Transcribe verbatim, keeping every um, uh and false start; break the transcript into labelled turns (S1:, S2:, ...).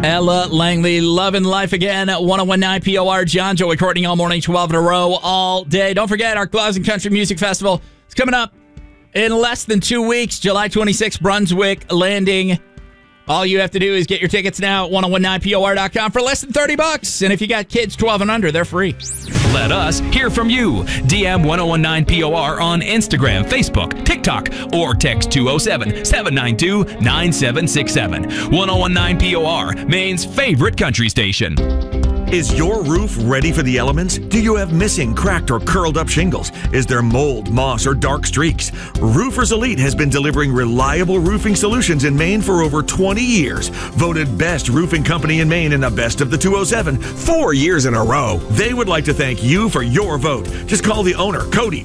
S1: Ella Langley, loving life again at one oh one point nine P O R. John, Joey, Courtney, all morning, twelve in a row, all day. Don't forget, our Claus and Country Music Festival is coming up in less than two weeks, July twenty-sixth, Brunswick Landing. All you have to do is get your tickets now at ten nineteen P O R dot com for less than thirty bucks. And if you got kids twelve and under, they're free.
S2: Let us hear from you. D M ten nineteen P O R on Instagram, Facebook, TikTok, or text two oh seven, seven nine two, nine seven six seven. ten nineteen P O R, Maine's favorite country station.
S3: Is your roof ready for the elements? Do you have missing, cracked, or curled up shingles? Is there mold, moss, or dark streaks? Roofers Elite has been delivering reliable roofing solutions in Maine for over twenty years. Voted best roofing company in Maine in the Best of the two oh seven four years in a row. They would like to thank you for your vote. Just call the owner, Cody,